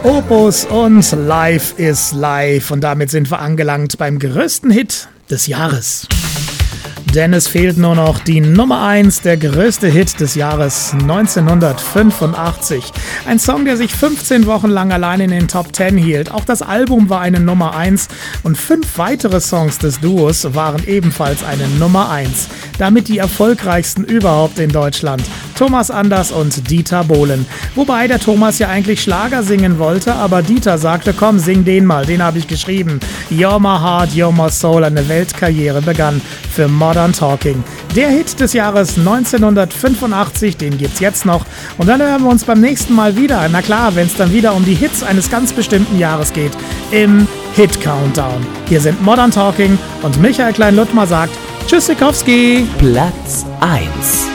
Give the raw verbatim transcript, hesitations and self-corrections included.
Opus und Life is Life. Und damit sind wir angelangt beim größten Hit des Jahres. Denn es fehlt nur noch die Nummer eins, der größte Hit des Jahres neunzehnhundertfünfundachtzig. Ein Song, der sich fünfzehn Wochen lang allein in den Top zehn hielt. Auch das Album war eine Nummer eins und fünf weitere Songs des Duos waren ebenfalls eine Nummer eins. Damit die erfolgreichsten überhaupt in Deutschland. Thomas Anders und Dieter Bohlen. Wobei der Thomas ja eigentlich Schlager singen wollte, aber Dieter sagte, komm, sing den mal, den habe ich geschrieben. You're My Heart, You're My Soul, eine Weltkarriere begann für Modern Talking. Der Hit des Jahres neunzehnhundertfünfundachtzig, den gibt's jetzt noch. Und dann hören wir uns beim nächsten Mal wieder. Na klar, wenn es dann wieder um die Hits eines ganz bestimmten Jahres geht, im Hit Countdown. Hier sind Modern Talking und Michael Klein-Luttmer sagt Tschüssikowski. Platz eins.